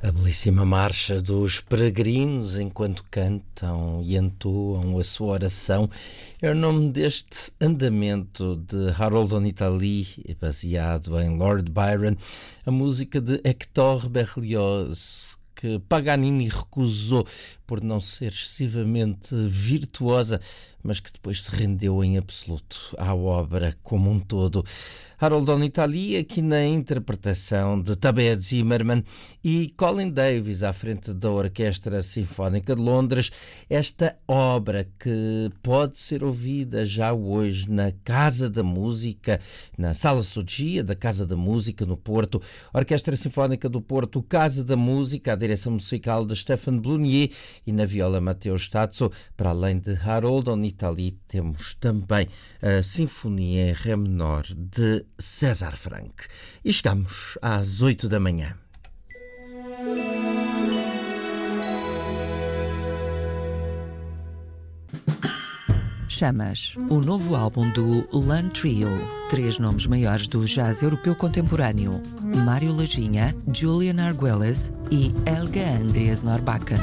A belíssima marcha dos peregrinos enquanto cantam e entoam a sua oração é o nome deste andamento de Harold on Italy, baseado em Lord Byron, a música de Hector Berlioz, que Paganini recusou por não ser excessivamente virtuosa, mas que depois se rendeu em absoluto à obra como um todo. Harold on Italy, aqui na interpretação de Tabea Zimmermann e Colin Davis à frente da Orquestra Sinfónica de Londres, esta obra que pode ser ouvida já hoje na Casa da Música, na Sala Soggia da Casa da Música no Porto, Orquestra Sinfónica do Porto, Casa da Música, a direção musical de Stéphane Blunier e na viola Matteo Stazzo. Para além de Harold on Italy, temos também a Sinfonia em Ré menor de César Franck. E chegamos às 8 da manhã. Chamas, o novo álbum do Lan Trio. 3 nomes maiores do jazz europeu contemporâneo: Mário Lajinha, Julian Arguelles e Helga Andreas Norbakken.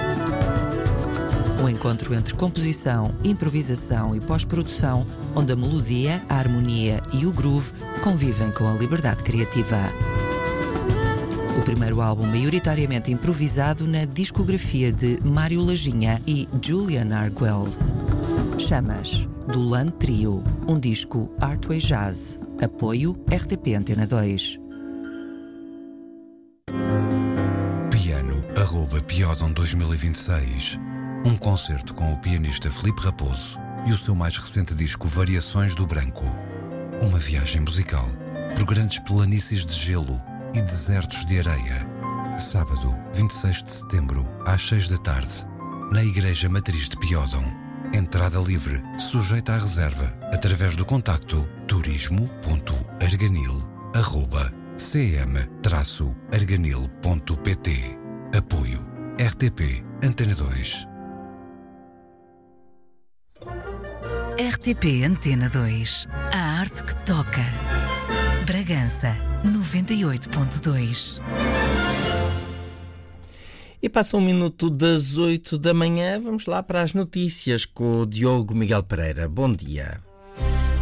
Um encontro entre composição, improvisação e pós-produção, onde a melodia, a harmonia e o groove convivem com a liberdade criativa. O primeiro álbum maioritariamente improvisado na discografia de Mário Lajinha e Julian Arguelles. Chamas, do Lan Trio, um disco Artway Jazz. Apoio RTP Antena 2. Piano@Piodon 2026. Um concerto com o pianista Filipe Raposo e o seu mais recente disco Variações do Branco. Uma viagem musical por grandes planícies de gelo e desertos de areia. Sábado, 26 de setembro, às 6 da tarde, na Igreja Matriz de Piodon. Entrada livre, sujeita à reserva, através do contacto turismo.arganil@cm-arganil.pt. Apoio RTP Antena 2. RTP Antena 2. A arte que toca. Bragança 98.2. E passa 1 minuto das 8 da manhã. Vamos lá para as notícias com o Diogo Miguel Pereira. Bom dia.